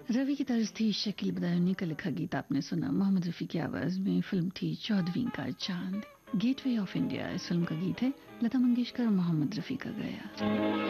रवि की तर्ज थी, शकील बदायूनी का लिखा गीत आपने सुना मोहम्मद रफी की आवाज में। फिल्म थी 14वीं का चांद। गेटवे ऑफ इंडिया इस फिल्म का गीत है, लता मंगेशकर और मोहम्मद रफी का गाया।